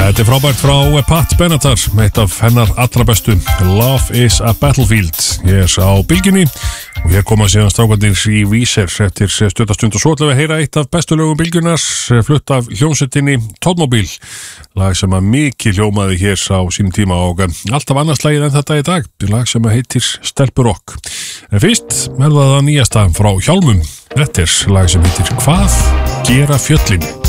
Þetta frábært frá Pat Benatar, eitt af hennar allra bestu, Love is a Battlefield. Ég á bylginni og hér koma síðan strákarnir í Víser eftir stutastund og svo ætlum við að heyra eitt af bestu lögum bylgjunnar, flutt af hljómsveitinni Toddmobil, lag sem að mikið hljómaði hér á sínum tíma og alltaf annars lagið en þetta í dag, lag sem að heitir Stelpurokk. En fyrst er það nýjasta frá Hjálmum, þetta lag sem heitir Hvað gera fjöllin?